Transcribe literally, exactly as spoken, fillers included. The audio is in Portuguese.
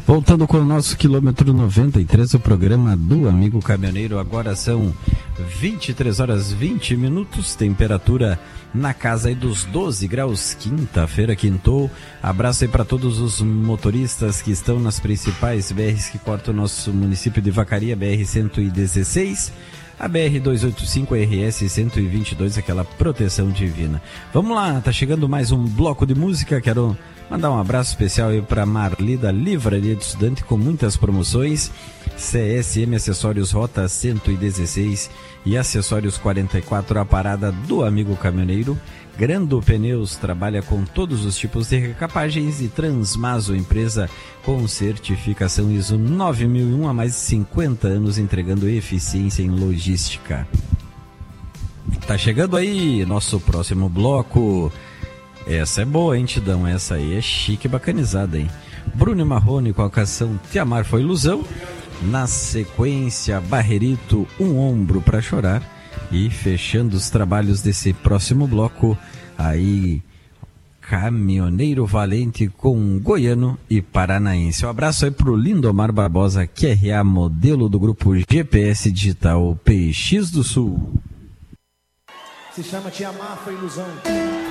Voltando com o nosso quilômetro noventa e três, o programa do Amigo Caminhoneiro. Agora são vinte e três horas e vinte minutos, temperatura na casa aí dos doze graus, quinta-feira quintou. Abraço aí para todos os motoristas que estão nas principais B Rs que cortam o nosso município de Vacaria, B R cento e dezesseis, a B R duzentos e oitenta e cinco, a R S cento e vinte e dois, aquela proteção divina. Vamos lá, tá chegando mais um bloco de música. Quero mandar um abraço especial aí para Marli da Livraria de Estudante, com muitas promoções. C S M Acessórios Rota cento e dezesseis e Acessórios quarenta e quatro, a parada do Amigo Caminhoneiro. Grando Pneus trabalha com todos os tipos de recapagens, e Transmaso, empresa com certificação I S O nove mil e um, há mais de cinquenta anos entregando eficiência em logística. Tá chegando aí nosso próximo bloco. Essa é boa, hein, Tidão? Essa aí é chique e bacanizada, hein? Bruno e Marrone com a canção Te Amar Foi Ilusão. Na sequência, Barrerito, Um Ombro Pra Chorar. E fechando os trabalhos desse próximo bloco, aí, Caminhoneiro Valente com Goiano e Paranaense. Um abraço aí pro Lindomar Barbosa, Q R A, modelo do grupo G P S Digital P X do Sul. Se chama Te Amar Foi Ilusão.